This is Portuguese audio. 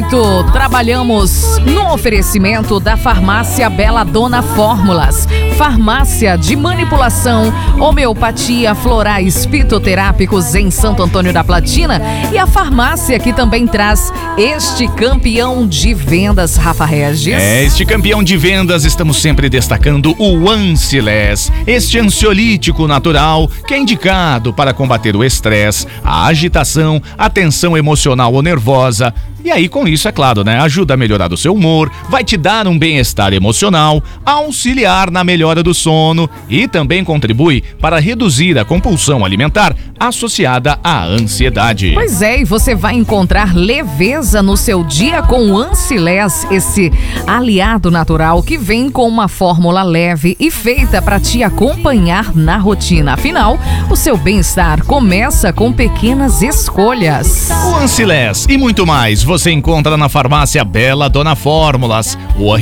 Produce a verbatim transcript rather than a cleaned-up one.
oito. Trabalhamos no oferecimento da Farmácia Bela Dona Fórmulas. Farmácia de manipulação, homeopatia, florais fitoterápicos em Santo Antônio da Platina. E a farmácia que também traz este campeão de vendas, Rafa Regis. É, este campeão de vendas, estamos sempre destacando o Ancilés. Este ansiolítico natural que é indicado para combater o estresse, a agitação, a tensão emocional ou nervosa. E aí, com isso, é claro, né? Ajuda a melhorar o seu humor, vai te dar um bem-estar emocional, auxiliar na melhora do sono e também contribui para reduzir a compulsão alimentar associada à ansiedade. Pois é, e você vai encontrar leveza no seu dia com o Ancilés, esse aliado natural que vem com uma fórmula leve e feita para te acompanhar na rotina. Afinal, o seu bem-estar começa com pequenas escolhas. O Ancilés e muito mais você encontra na Farmácia Bela Dona Fórmulas. O